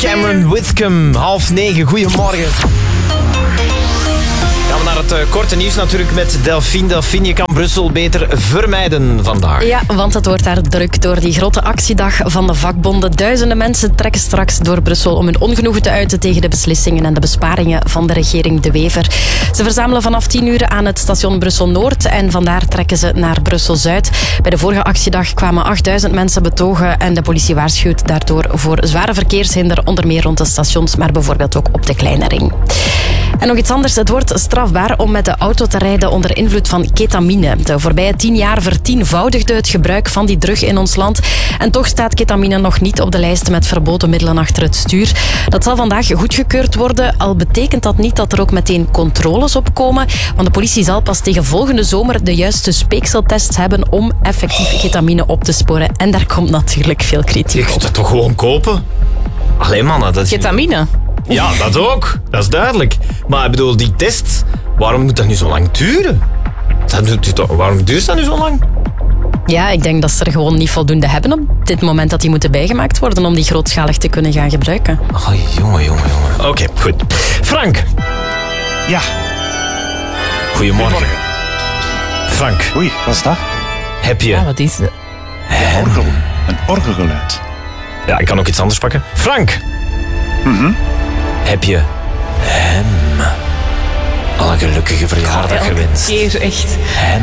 Cameron Whitcomb, 8:30. Goedemorgen. Gaan we naar het korte nieuws natuurlijk met Delphine. Delphine, je kan Brussel beter vermijden vandaag. Ja, want het wordt daar druk door die grote actiedag van de vakbonden. Duizenden mensen trekken straks door Brussel om hun ongenoegen te uiten tegen de beslissingen en de besparingen van de regering De Wever. Ze verzamelen vanaf 10 uur aan het station Brussel-Noord en vandaar trekken ze naar Brussel-Zuid. Bij de vorige actiedag kwamen 8000 mensen betogen en de politie waarschuwt daardoor voor zware verkeershinder, onder meer rond de stations, maar bijvoorbeeld ook op de Kleine Ring. En nog iets anders, het wordt strafbaar om met de auto te rijden onder invloed van ketamine. De voorbije 10 jaar vertienvoudigde het gebruik van die drug in ons land. En toch staat ketamine nog niet op de lijst met verboden middelen achter het stuur. Dat zal vandaag goedgekeurd worden, al betekent dat niet dat er ook meteen controles op komen. Want de politie zal pas tegen volgende zomer de juiste speekseltests hebben om effectief ketamine op te sporen. En daar komt natuurlijk veel kritiek Je op. kunt het toch gewoon kopen? Alleen mannen, dat is... Ketamine. Ja, dat ook. Dat is duidelijk. Maar ik bedoel, die test, waarom moet dat nu zo lang duren? Waarom duurt dat nu zo lang? Ja, ik denk dat ze er gewoon niet voldoende hebben op dit moment dat die moeten bijgemaakt worden om die grootschalig te kunnen gaan gebruiken. Oh, jongen. Oké, goed. Frank. Ja. Goedemorgen. Frank, Oei, wat is dat? heb je... Wat is het? Orgel. Een orgelgeluid. Ja, ik kan ook iets anders pakken. Frank. Heb je hem al een gelukkige verjaardag gewenst? Keer echt. Hem.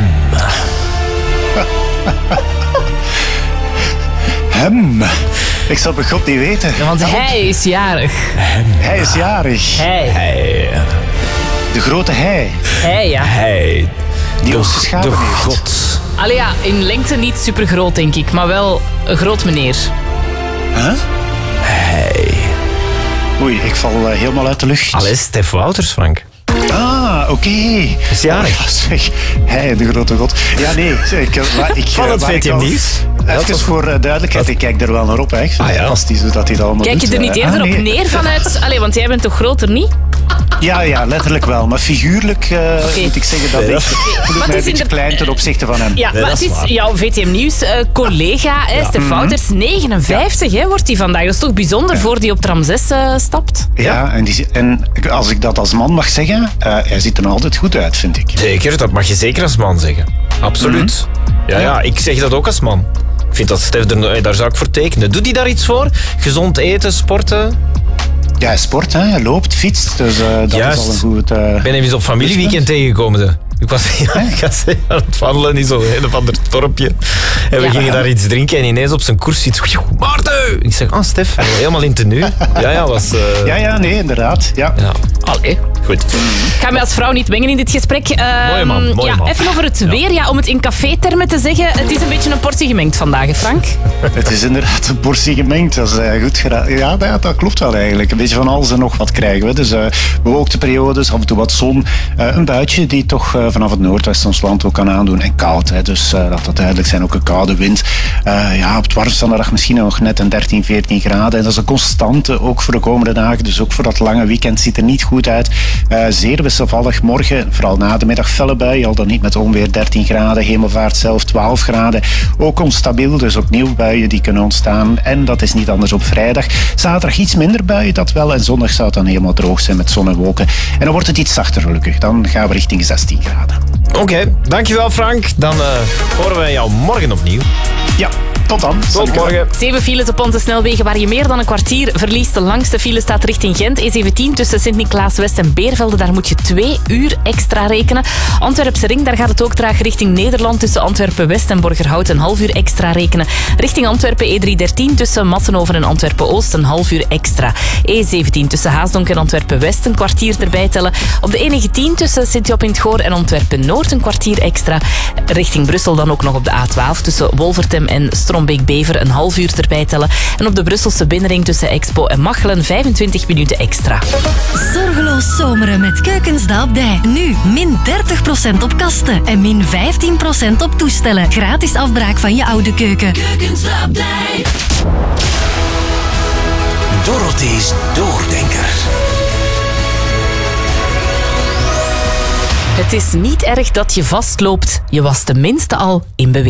Hem. Ik zal bij God niet weten. Ja, want hij is jarig. Hij is jarig. Hij. De grote hij. Hij, ja. Hij. Die ons geschapen de heeft. god. Allee, ja, in lengte niet super groot, denk ik. Maar wel een groot meneer. Huh? Hij. Oei, ik val helemaal uit de lucht. Allee, Stef Wouters, Frank. Ah, oké. Is jarig. Ja, zeg. Hij, de grote god. Ja, nee. Van het VTM Nieuws. Even voor duidelijkheid, ik kijk er wel naar op. Hè. Ik vind het ja. fantastisch hoe dat hij dat allemaal Kijk doet. je er niet eerder op nee. neer vanuit... Allee, want jij bent toch groter, niet? Ja, letterlijk wel. Maar figuurlijk moet ik zeggen dat Nee, ik dat- voel Maar mij het een is beetje klein ten opzichte van hem. Ja, Nee, maar dat het is is waar. jouw VTM Nieuws collega, Stef Wouters, 59 hè, wordt hij vandaag. Dat is toch bijzonder voor die op tram 6 stapt? Ja, en als ik dat als man mag zeggen, hij ziet er nog altijd goed uit, vind ik. Zeker, dat mag je zeker als man zeggen. Absoluut. Ja, ik zeg dat ook als man. Ik vind dat Stef, daar zou ik voor tekenen. Doet hij daar iets voor? Gezond eten, sporten? Ja, hij sport, hè. Hij loopt, fietst, dus dat Juist. is al een goed... Ik ben even op familieweekend tegengekomen. Ik was aan het wandelen in zo'n een of ander dorpje. En we gingen daar iets drinken en ineens op zijn koersfiets. Maarten! Ik zeg, Stef, helemaal in tenue. Ja, was... Ja, nee, inderdaad. Ja. Ja. Allee. Goed. Ik ga mij als vrouw niet mengen in dit gesprek. Mooie man. Even over het weer. Ja, om het in café-termen te zeggen, het is een beetje een portie gemengd vandaag, hè, Frank? Het is inderdaad een portie gemengd. Dat is goed geraden. Ja, dat klopt wel eigenlijk. Een beetje van alles en nog wat krijgen we. Dus bewolkte periodes, af en toe wat zon. Een buitje die toch vanaf het noordwesten ons land ook kan aandoen. En koud, hè. Dus laat dat duidelijk zijn. Ook een koude wind. Op het warmste van de dag misschien nog net een 13, 14 graden. En dat is een constante, ook voor de komende dagen. Dus ook voor dat lange weekend ziet er niet goed uit. Zeer wisselvallig morgen, vooral na de middag felle buien, al dan niet met onweer 13 graden, Hemelvaart zelf 12 graden. Ook onstabiel, dus opnieuw buien die kunnen ontstaan. En dat is niet anders op vrijdag. Zaterdag iets minder buien, dat wel. En zondag zou het dan helemaal droog zijn met zon en wolken. En dan wordt het iets zachter gelukkig. Dan gaan we richting 16 graden. Oké, dankjewel Frank. Dan horen wij jou morgen opnieuw. Ja, tot dan. Tot morgen. 7 files op onze snelwegen waar je meer dan een kwartier verliest. De langste file staat richting Gent. E17 tussen Sint-Niklaas-West en Beervelde. Daar moet je 2 uur extra rekenen. Antwerpse Ring, daar gaat het ook traag richting Nederland. Tussen Antwerpen-West en Borgerhout een half uur extra rekenen. Richting Antwerpen E313 tussen Massenhoven en Antwerpen-Oost een half uur extra. E17 tussen Haasdonk en Antwerpen-West een kwartier erbij tellen. Op de E19 tussen Sint-Job-in-het-Goor en Antwerpen-Noord een kwartier extra. Richting Brussel dan ook nog op de A12 tussen Wolvertem en Strombeek-Bever een half uur erbij tellen. En op de Brusselse binnenring tussen Expo en Machelen 25 minuten extra. Zorgeloos zomeren met Keukens op Dij. Nu min 30% op kasten en min 15% op toestellen. Gratis afbraak van je oude keuken. Keukens op Dij. Dorothy's Doordenker. Het is niet erg dat je vastloopt. Je was tenminste al in beweging.